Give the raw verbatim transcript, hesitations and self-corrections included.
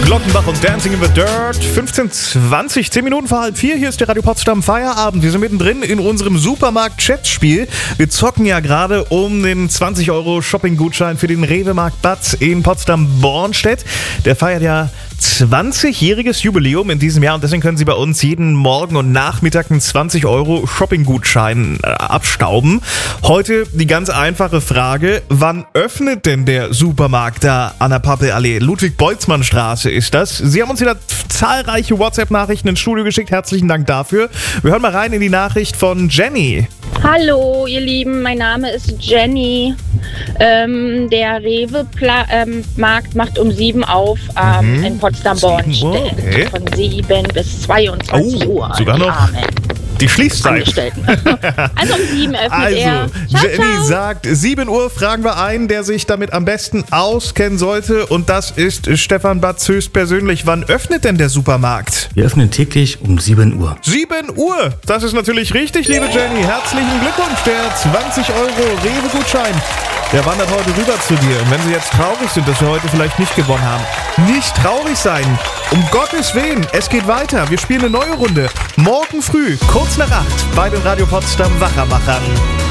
Glockenbach und Dancing in the Dirt. fünfzehn, zwanzig, zehn Minuten vor halb vier. Hier ist der Radio Potsdam Feierabend. Wir sind mittendrin in unserem Supermarkt-Chat-Spiel. Wir zocken ja gerade um den zwanzig Euro Shopping-Gutschein für den Rewe-Markt Bad in Potsdam-Bornstedt. Der feiert ja zwanzigjähriges Jubiläum in diesem Jahr und deswegen können Sie bei uns jeden Morgen und Nachmittag einen zwanzig Euro Shopping-Gutschein äh, abstauben. Heute die ganz einfache Frage, wann öffnet denn der Supermarkt da an der Pappelallee? Ludwig-Boltzmann-Straße ist das. Sie haben uns wieder zahlreiche WhatsApp-Nachrichten ins Studio geschickt. Herzlichen Dank dafür. Wir hören mal rein in die Nachricht von Jenny. Hallo ihr Lieben, mein Name ist Jenny. Ähm, der Rewe-Markt ähm, macht um sieben auf ähm, Mhm. in Potsdam-Bornstedt. Okay. Von sieben bis zweiundzwanzig Oh, Uhr. sogar noch. Amen. Die Schließzeit. Angestellten. Also um sieben öffnet Also, er. Ciao, Jenny ciao. sagt, sieben Uhr fragen wir einen, der sich damit am besten auskennen sollte. Und das ist Stefan Batz höchstpersönlich. Wann öffnet denn der Supermarkt? Wir öffnen täglich um sieben Uhr. sieben Uhr. Das ist natürlich richtig, liebe Jenny. Herzlichen Glückwunsch. Der zwanzig Euro Rewe-Gutschein, der wandert heute rüber zu dir. Und wenn Sie jetzt traurig sind, dass wir heute vielleicht nicht gewonnen haben, nicht traurig sein. Um Gottes Willen, es geht weiter. Wir spielen eine neue Runde. Morgen früh, kurz nach acht, bei den Radio Potsdam Wachermachern.